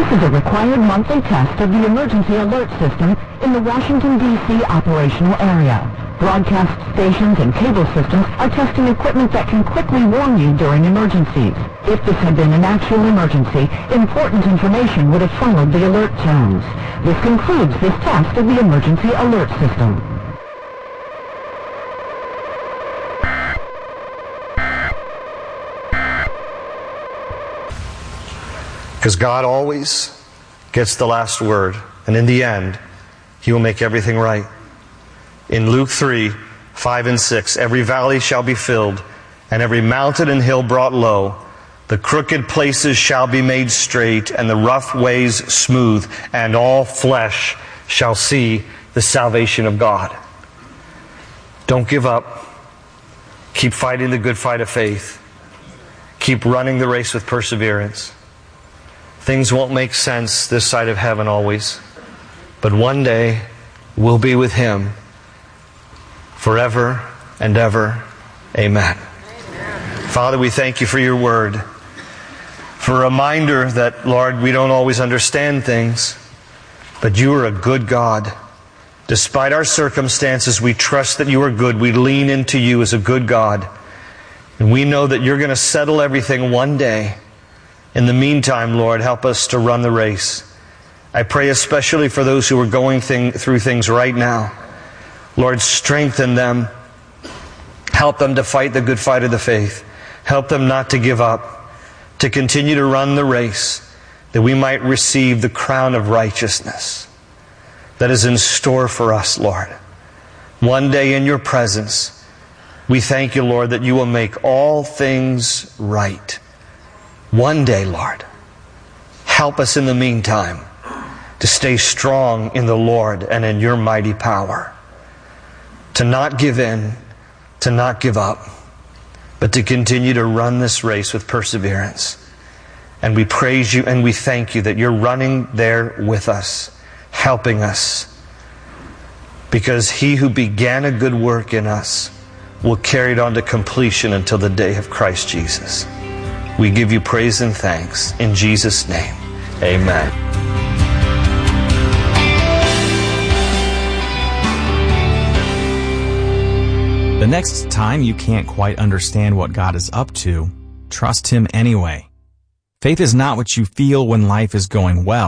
This is a required monthly test of the emergency alert system in the Washington, D.C. operational area. Broadcast stations and cable systems are testing equipment that can quickly warn you during emergencies. If this had been an actual emergency, important information would have followed the alert tones. This concludes this test of the emergency alert system. Because God always gets the last word, and in the end, He will make everything right. In Luke 3, 5 and 6, every valley shall be filled, and every mountain and hill brought low. The crooked places shall be made straight, and the rough ways smooth, and all flesh shall see the salvation of God. Don't give up. Keep fighting the good fight of faith. Keep running the race with perseverance. Things won't make sense this side of heaven always, but one day we'll be with Him forever and ever. Amen. Father, we thank You for Your word, for a reminder that, Lord, we don't always understand things, but You are a good God. Despite our circumstances, we trust that You are good. We lean into You as a good God, and we know that You're going to settle everything one day. In the meantime, Lord, help us to run the race. I pray especially for those who are going through things right now. Lord, strengthen them. Help them to fight the good fight of the faith. Help them not to give up, to continue to run the race, that we might receive the crown of righteousness that is in store for us, Lord. One day in Your presence, we thank You, Lord, that You will make all things right. One day, Lord, help us in the meantime to stay strong in the Lord and in Your mighty power. To not give in, to not give up, but to continue to run this race with perseverance. And we praise You and we thank You that You're running there with us, helping us. Because He who began a good work in us will carry it on to completion until the day of Christ Jesus. We give You praise and thanks in Jesus' name. Amen. The next time you can't quite understand what God is up to, trust Him anyway. Faith is not what you feel when life is going well.